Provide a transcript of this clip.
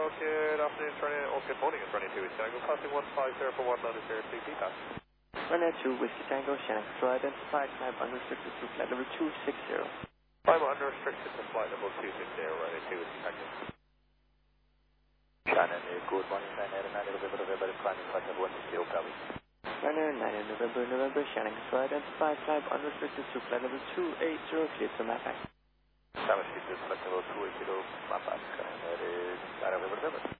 good afternoon, good morning, it's running 2 Whiskey Tango, passing 150 for 190 CP pass. Running 2 Whiskey Tango, Shannon Control identified, climb unrestricted to flight level 260. Climb unrestricted to flight level 260, running 2 Whiskey Tango. Shannon, good morning, Shannon, 9 November, climbing flight level 160, Bravo. Runner 9 November, Shannon Control identified, climb unrestricted to flight level 280, cleared to MAPAC. Shannon, flight level 280, MAPAC, and that is 9 November.